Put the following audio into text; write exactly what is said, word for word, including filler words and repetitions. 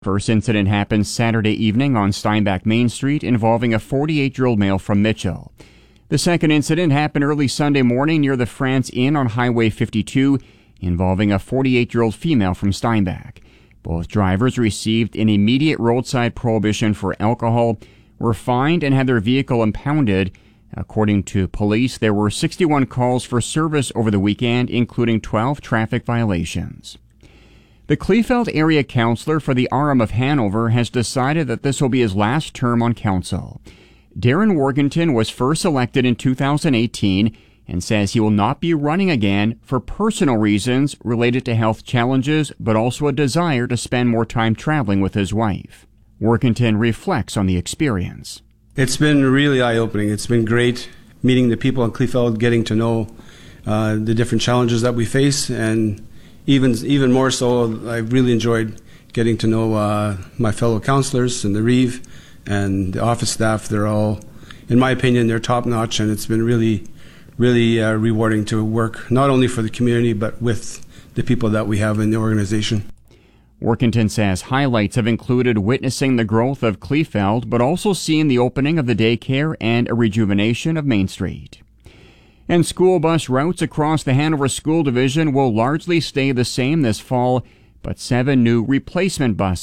First incident happened Saturday evening on Steinbach Main Street involving a forty-eight-year-old male from Mitchell. The second incident happened early Sunday morning near the France Inn on Highway fifty-two involving a forty-eight-year-old female from Steinbach. Both drivers received an immediate roadside prohibition for alcohol, were fined, and had their vehicle impounded. According to police, there were sixty-one calls for service over the weekend, including twelve traffic violations. The Kleefeld area councillor for the R M of Hanover has decided that this will be his last term on council. Darren Workington was first elected in two thousand eighteen and says he will not be running again for personal reasons related to health challenges, but also a desire to spend more time traveling with his wife. Workington reflects on the experience. It's been really eye-opening. It's been great meeting the people in Kleefeld, getting to know uh, the different challenges that we face, and even even more so, I really enjoyed getting to know uh, my fellow councillors and the Reeve and the office staff. They're all, in my opinion, they're top-notch, and it's been really, really uh, rewarding to work not only for the community but with the people that we have in the organization. Workington says highlights have included witnessing the growth of Kleefeld, but also seeing the opening of the daycare and a rejuvenation of Main Street. And school bus routes across the Hanover School Division will largely stay the same this fall, but seven new replacement buses